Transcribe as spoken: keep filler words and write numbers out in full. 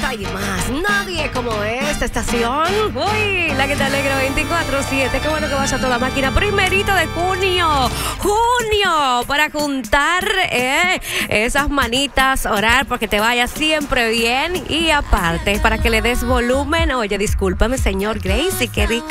hay más. Nadie como esta estación. Uy, la que te alegra veinticuatro siete. Qué bueno que vaya a toda máquina. Primerito de junio. Junio. Para juntar eh, esas manitas, orar porque te vaya siempre bien. Y aparte, para que le des volumen. Oye, discúlpame, señor Gracie, qué rico.